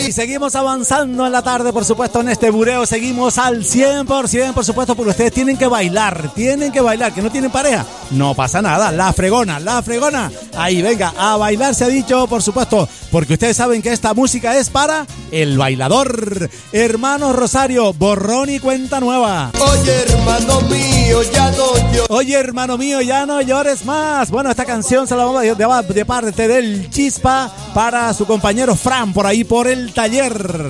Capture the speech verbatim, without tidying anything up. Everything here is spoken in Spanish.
Y seguimos avanzando en la tarde, por supuesto, en este bureo. Seguimos al cien por ciento, por supuesto, porque ustedes tienen que bailar. Tienen que bailar, que no tienen pareja. No pasa nada, la fregona, la fregona. Ahí, venga, a bailar se ha dicho, por supuesto, porque ustedes saben que esta música es para el bailador. Hermano Rosario, borrón y cuenta nueva. Oye, hermano mío, ya no llores. Oye, hermano mío, ya no llores más. Bueno, esta canción se la vamos a llevar de parte del Chispa para su compañero Fran, por ahí por el taller.